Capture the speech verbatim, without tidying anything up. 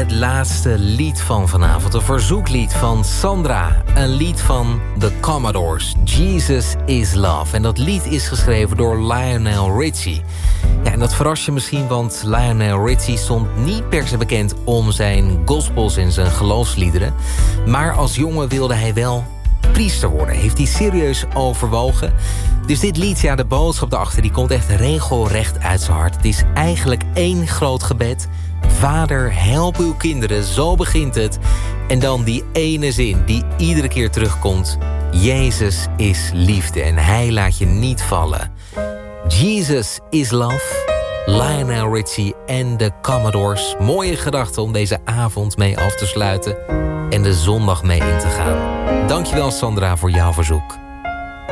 het laatste lied van vanavond. Een verzoeklied van Sandra. Een lied van The Commodores. Jesus is Love. En dat lied is geschreven door Lionel Richie. Ja, en dat verrast je misschien, want Lionel Richie stond niet per se bekend om zijn gospels en zijn geloofsliederen. Maar als jongen wilde hij wel priester worden. Heeft hij serieus overwogen. Dus dit lied, ja, de boodschap daarachter, die komt echt regelrecht uit zijn hart. Het is eigenlijk één groot gebed. Vader, help uw kinderen, zo begint het. En dan die ene zin die iedere keer terugkomt. Jezus is liefde en hij laat je niet vallen. Jesus is Love. Lionel Richie en de Commodores. Mooie gedachten om deze avond mee af te sluiten. En de zondag mee in te gaan. Dankjewel Sandra voor jouw verzoek.